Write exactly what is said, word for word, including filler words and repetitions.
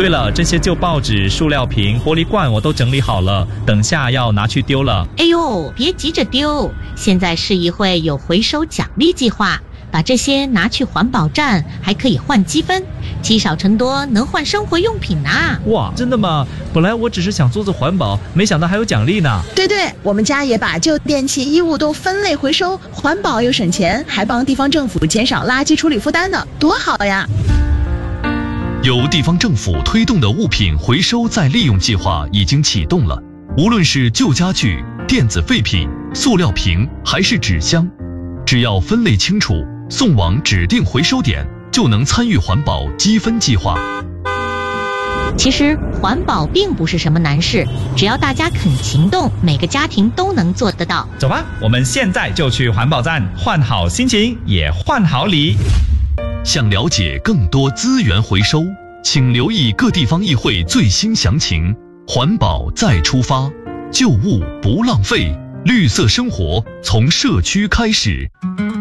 对了，这些旧报纸、塑料瓶、玻璃罐我都整理好了，等下要拿去丢了。 哎呦，别急着丢，现在市议会有回收奖励计划，把这些拿去环保站还可以换积分，积少成多，能换生活用品啊。 哇，真的吗？本来我只是想做做环保，没想到还有奖励呢。 对对，我们家也把旧电器衣物都分类回收，环保又省钱，还帮地方政府减少垃圾处理负担呢，多好呀。 由地方政府推动的物品回收再利用计划已经启动了，无论是旧家具、电子废品、塑料瓶还是纸箱，只要分类清楚，送往指定回收点，就能参与环保积分计划。 其实环保并不是什么难事，只要大家肯行动，每个家庭都能做得到。 走吧，我们现在就去环保站，换好心情，也换好礼。 想了解更多资源回收，请留意各地方议会最新详情。环保再出发，旧物不浪费，绿色生活从社区开始。